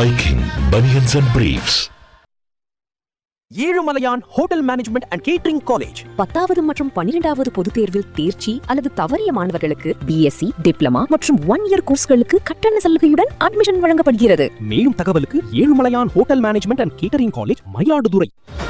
Viking Bunions and Briefs. Ezhumalaiyan hotel management and catering college 10வது மற்றும் 12வது பொதுத் தேர்வில் தேர்ச்சி அல்லது தவறிய மாணவர்களுக்கு பிஎஸ்சி, டிப்ளமா மற்றும் 1 இயர் கோர்ஸ்களுக்கு கட்டண சலுகையுடன் அட்மிஷன் வழங்கப்படுகிறது. மேலும் தகவலுக்கு Ezhumalaiyan hotel management and catering college, Mayiladuthurai.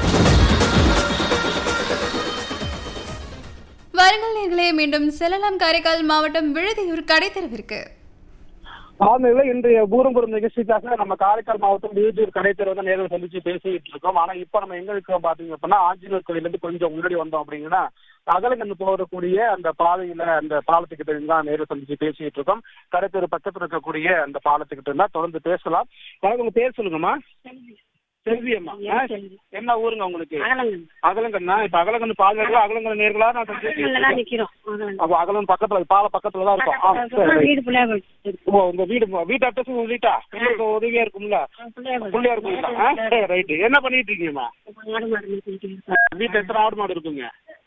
வாருங்கள் நேயர்களே, மீண்டும் செல்லலாம் காரைக்கால் மாவட்டம் விழுதியூர் கடைத்தெருவிற்கு. ஆமாம், இன்றைய பூரம்புரம் நிகழ்ச்சிக்காக நம்ம காரைக்கால் மாவட்டம் விழுதியூர் கடைத்தெரு வந்து நேரில் சந்திச்சு பேசிட்டு இருக்கோம். ஆனா இப்ப நம்ம எங்க இருக்கோம் பாத்தீங்க அப்படின்னா, ஆஞ்சநேயர் கோயில இருந்து கொஞ்சம் முன்னாடி வந்தோம் அப்படிங்கன்னா அகலங்கன்னு போகக்கூடிய அந்த பாதையில அந்த பாலத்துக்கிட்ட தான் நேரில் சந்திச்சு பேசிட்டு இருக்கோம். கடைத்தெரு பக்கத்துல இருக்கக்கூடிய அந்த பாலத்துக்கிட்ட இருந்தா தொடர்ந்து பேசலாம். உங்க பேர் சொல்லுங்கம்மா. செல்வியம்மா. என்ன ஊருங்க உங்களுக்கு? அகலங்கண்ணா. இப்ப அகலங்கன்னு பால் அகலங்கன் நேர்களா நான் அப்போ அகலன் பக்கத்துல பால பக்கத்துலதான் இருக்கும். ஓ, உங்க வீட்டு அட்ரஸ் சொல்லிட்டா உங்களுக்கு உதவியா இருக்கும்ல? பிள்ளையா இருக்குங்களா? ரைட்டு. என்ன பண்ணிட்டு இருக்கீங்கம்மா? வீட்டுல எத்தனை ஆடு மாடு இருக்குங்க?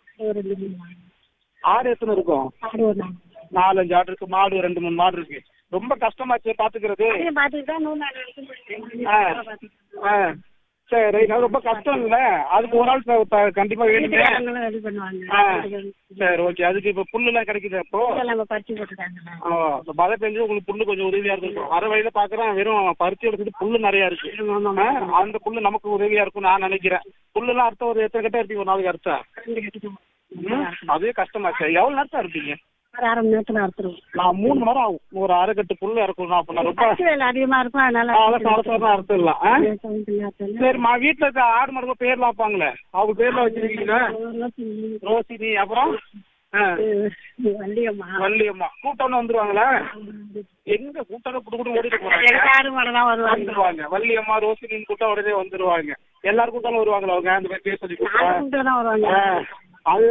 ஆடு எத்தனை இருக்கும்? 4-5 ஆடு இருக்கு. மாடு 2-3 மாடு இருக்கு. ரொம்ப கஷ்டமாச்சு பாத்துக்கிறது. சரி, ரொம்ப கஷ்டம் இல்ல? அதுக்கு ஒரு ஆள் கண்டிப்பா வேணுமே. சரி, ஓகே. அதுக்கு இப்ப புல்லு எல்லாம் கிடைக்குது. அப்போ மழை பெஞ்சு உங்களுக்கு புல்லு கொஞ்சம் உதவியா இருக்கும். வர வழியில பாக்குறேன் வெறும் பருத்தி எடுத்துட்டு புல்லு நிறைய இருக்கு. அந்த புல்லு நமக்கு உதவியா இருக்கும் நான் நினைக்கிறேன். புல்லு எல்லாம் அர்த்தம் ஒரு எத்தனை கட்டா இருப்பீங்க ஒரு நாளைக்கு? அர்த்தம் அதே கஷ்டமாச்சு. எவ்வளவு நேரத்தா இருப்பீங்க? அரை மணி நேரத்துல அறுத்துருவோம். நான் 3 மணி நேரம் ஆகும். ஒரு அரை கட்டு புல்லு இறக்கணும். அப்ப ரொம்ப அதிகமா இருக்கும். அதனால அறுத்துடலாம். சரிம்மா, வீட்டுல இருக்க ஆடு மாடு பேர்லாம் வைப்பாங்களே, அவங்க பேர்லாம் வச்சிருக்கீங்களா? ரோசினி, அப்புறம் வள்ளியம்மா. கூட்டம்னு வந்துருவாங்களா? எங்க கூட்டம் கூட்டு ஓடிட்டு போறாங்க. வள்ளியம்மா, ரோசினின்னு கூட்டம் உடனே வந்துருவாங்க. எல்லாரும் கூட்டம் வருவாங்களா அவங்க? அந்த மாதிரி பேர் சொல்லி கூட்டம் அது